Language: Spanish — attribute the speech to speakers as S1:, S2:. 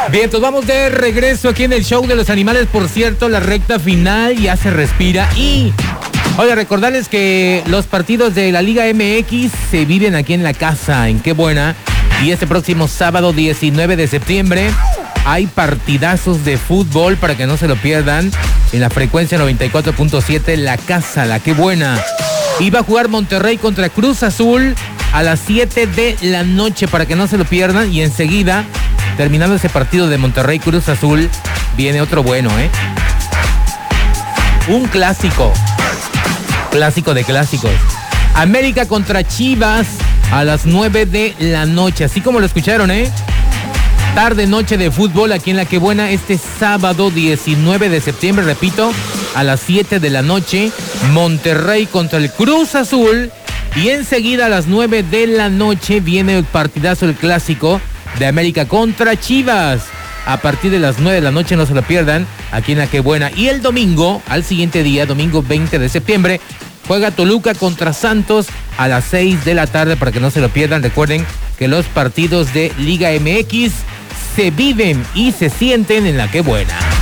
S1: Bien, pues vamos de regreso aquí en el show de los animales. Por cierto, la recta final ya se respira y... Oiga, recordarles que los partidos de la Liga MX se viven aquí en la casa, en Qué Buena. Y este próximo sábado 19 de septiembre hay partidazos de fútbol para que no se lo pierdan. En la frecuencia 94.7, la casa, la Qué Buena. Y va a jugar Monterrey contra Cruz Azul a las 7 de la noche para que no se lo pierdan. Y enseguida, terminando ese partido de Monterrey Cruz Azul, viene otro bueno, un clásico. Clásico de clásicos. América contra Chivas a las 9 de la noche. Así como lo escucharon, tarde, noche de fútbol aquí en La Qué Buena este sábado 19 de septiembre, repito, a las 7 de la noche. Monterrey contra el Cruz Azul. Y enseguida a las 9 de la noche viene el partidazo, el clásico de América contra Chivas. A partir de las 9 de la noche, no se lo pierdan, aquí en La Qué Buena. Y el domingo, al siguiente día, domingo 20 de septiembre, juega Toluca contra Santos a las 6 de la tarde para que no se lo pierdan. Recuerden que los partidos de Liga MX se viven y se sienten en La Qué Buena.